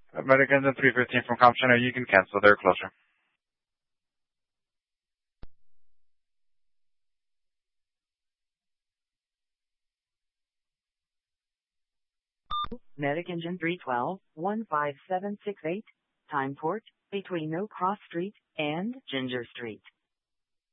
Americans and 315 from Compton, you can cancel their closure. Medic Engine 312, 15768, time port, between No Cross Street and Ginger Street.